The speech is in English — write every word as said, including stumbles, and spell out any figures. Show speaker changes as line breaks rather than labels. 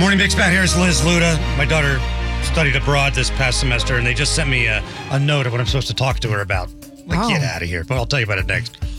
Morning, Big Spat. Here's Liz Luda. My daughter studied abroad this past semester, and they just sent me a, a note of what I'm supposed to talk to her about. Like,
Oh.
get out of here. But I'll tell you about it next.